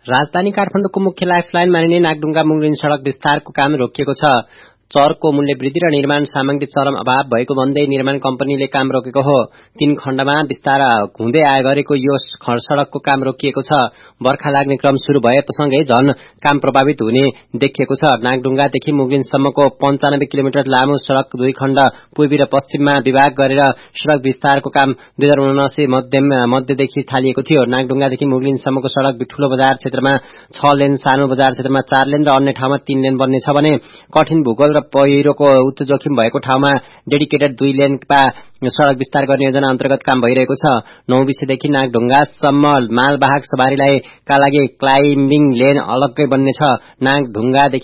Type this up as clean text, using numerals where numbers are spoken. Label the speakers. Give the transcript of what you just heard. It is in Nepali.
Speaker 1: राजधानी काठमाडौँको मुख्य लाइफलाइन मानिने नागढुङ्गा मुगलिन सड़क विस्तारको काम रोकिएको छ। चरको मूल्य वृद्धि र निर्माण सामग्री चरम अभाव भएको भन्दै निर्माण कम्पनीले काम रोकेको हो। 3 खण्डमा विस्तार हुँदै आइरहेको यो सड़कको काम रोकिएको छ। बर्खा लाग्ने क्रम शुरू भएसँगै झन काम प्रभावित हुने देखिएको छ। नागढुङ्गादेखि मुगलिनसम्मको 95 किलोमिटर लामो सड़क 2 खण्ड पूर्वी र पश्चिममा विभाग गरेर सड़क विस्तारको काम 2079 मध्यदेखि थालिएको थियो। नागढुङ्गादेखि मुगलिनसम्मको सड़क ठूलो बजार क्षेत्रमा 6 लेन, सानो बजार क्षेत्रमा 4 लेन र अन्य ठाउँमा 3 लेन बन्नेछ भने कठिन भूगोल र पहिरोको उच्च जोखिम भएको ठाउँमा डेडिकेटेड 2 लेनका सड़क विस्तार गर्ने योजना अन्तर्गत काम भइरहेको छ। नौबिसेदेखि नागढुङ्गासम्म मालवाहक सवारीलाई का लागि क्लाइम्बिङ लेन अलग्गै बन्नेछ। नागढुङ्गादेखि